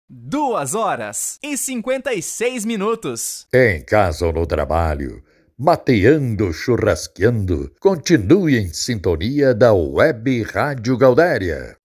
2 horas e 56 minutos. Em casa ou no trabalho, mateando, churrasqueando, continue em sintonia da Web Rádio Gaudéria.